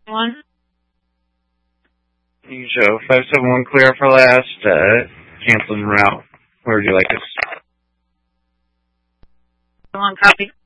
One. You can show 571 clear for last, canceling route. Where would you like us? One copy.